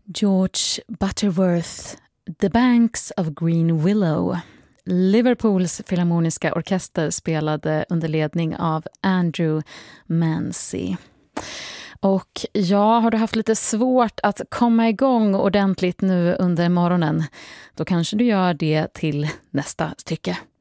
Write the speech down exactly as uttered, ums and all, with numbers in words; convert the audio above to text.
George Butterworth, The Banks of Green Willow. Liverpools filharmoniska orkester spelade under ledning av Andrew Mancy. Och ja, har du haft lite svårt att komma igång ordentligt nu under morgonen, då kanske du gör det till nästa stycke.